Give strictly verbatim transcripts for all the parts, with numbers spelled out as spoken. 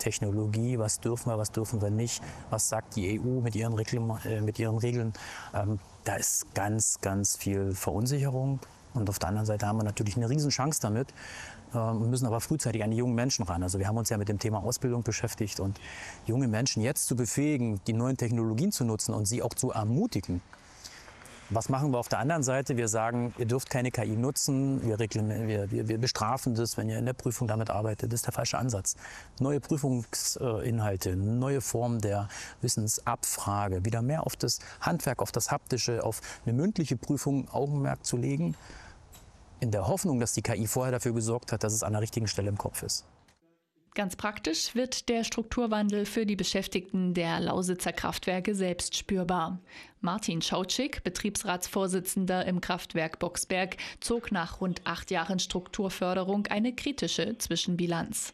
Technologie, was dürfen wir, was dürfen wir nicht, was sagt die E U mit ihren Regeln, äh, mit ihren Regeln. Ähm, da ist ganz, ganz viel Verunsicherung. Und auf der anderen Seite haben wir natürlich eine Riesenchance damit und äh, müssen aber frühzeitig an die jungen Menschen ran. Also wir haben uns ja mit dem Thema Ausbildung beschäftigt und junge Menschen jetzt zu befähigen, die neuen Technologien zu nutzen und sie auch zu ermutigen. Was machen wir auf der anderen Seite? Wir sagen, ihr dürft keine K I nutzen, wir, wir, wir, wir bestrafen das, wenn ihr in der Prüfung damit arbeitet. Das ist der falsche Ansatz. Neue Prüfungsinhalte, neue Formen der Wissensabfrage, wieder mehr auf das Handwerk, auf das Haptische, auf eine mündliche Prüfung Augenmerk zu legen, in der Hoffnung, dass die K I vorher dafür gesorgt hat, dass es an der richtigen Stelle im Kopf ist. Ganz praktisch wird der Strukturwandel für die Beschäftigten der Lausitzer Kraftwerke selbst spürbar. Martin Schautschik, Betriebsratsvorsitzender im Kraftwerk Boxberg, zog nach rund acht Jahren Strukturförderung eine kritische Zwischenbilanz.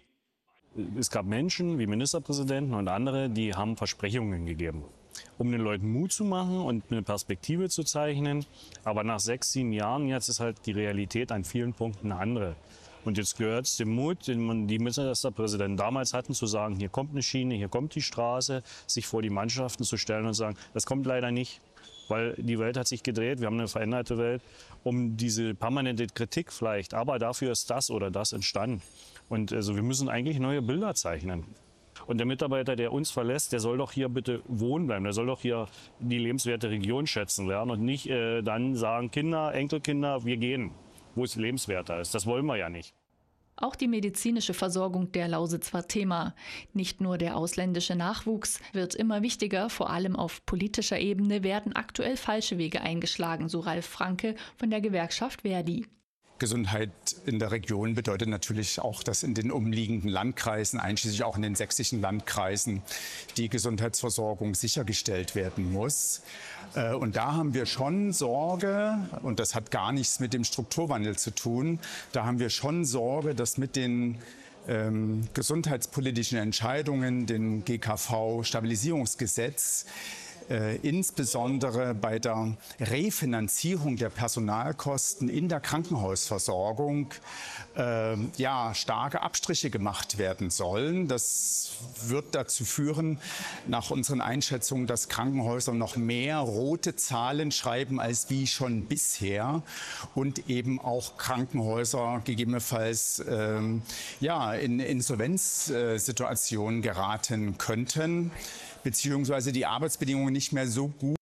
Es gab Menschen wie Ministerpräsidenten und andere, die haben Versprechungen gegeben, um den Leuten Mut zu machen und eine Perspektive zu zeichnen. Aber nach sechs, sieben Jahren jetzt ist halt die Realität an vielen Punkten eine andere. Und jetzt gehört es dem Mut, den man die Ministerpräsidenten damals hatten, zu sagen, hier kommt eine Schiene, hier kommt die Straße, sich vor die Mannschaften zu stellen und sagen, das kommt leider nicht, weil die Welt hat sich gedreht, wir haben eine veränderte Welt, um diese permanente Kritik vielleicht, aber dafür ist das oder das entstanden. Und also wir müssen eigentlich neue Bilder zeichnen. Und der Mitarbeiter, der uns verlässt, der soll doch hier bitte wohnen bleiben, der soll doch hier die lebenswerte Region schätzen lernen und nicht äh, dann sagen, Kinder, Enkelkinder, wir gehen, wo es lebenswerter ist. Das wollen wir ja nicht. Auch die medizinische Versorgung der Lausitz war Thema. Nicht nur der ausländische Nachwuchs wird immer wichtiger, vor allem auf politischer Ebene werden aktuell falsche Wege eingeschlagen, so Ralf Franke von der Gewerkschaft Verdi. Gesundheit in der Region bedeutet natürlich auch, dass in den umliegenden Landkreisen, einschließlich auch in den sächsischen Landkreisen, die Gesundheitsversorgung sichergestellt werden muss. Und da haben wir schon Sorge, und das hat gar nichts mit dem Strukturwandel zu tun, da haben wir schon Sorge, dass mit den ähm, gesundheitspolitischen Entscheidungen, dem G K V-Stabilisierungsgesetz, Äh, insbesondere bei der Refinanzierung der Personalkosten in der Krankenhausversorgung äh, ja, starke Abstriche gemacht werden sollen. Das wird dazu führen, nach unseren Einschätzungen, dass Krankenhäuser noch mehr rote Zahlen schreiben als wie schon bisher und eben auch Krankenhäuser gegebenenfalls äh, ja, in Insolvenzsituationen geraten könnten, beziehungsweise die Arbeitsbedingungen nicht mehr so gut.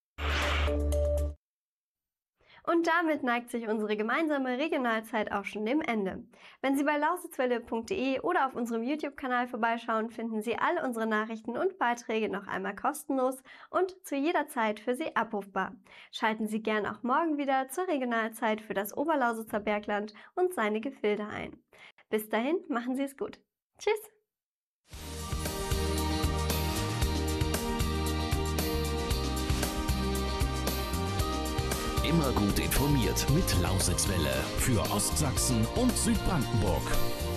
Und damit neigt sich unsere gemeinsame Regionalzeit auch schon dem Ende. Wenn Sie bei lausitzwelle punkt de oder auf unserem YouTube-Kanal vorbeischauen, finden Sie alle unsere Nachrichten und Beiträge noch einmal kostenlos und zu jeder Zeit für Sie abrufbar. Schalten Sie gern auch morgen wieder zur Regionalzeit für das Oberlausitzer Bergland und seine Gefilde ein. Bis dahin, machen Sie es gut. Tschüss! Immer gut informiert mit Lausitzwelle für Ostsachsen und Südbrandenburg.